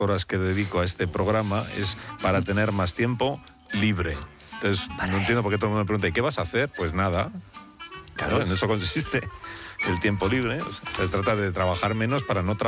horas que dedico a este programa es para tener más tiempo libre. Entonces, no entiendo por qué todo el mundo me pregunta, ¿y qué vas a hacer? Pues nada. Claro, en eso consiste el tiempo libre. O sea, se trata de trabajar menos para no trabajar.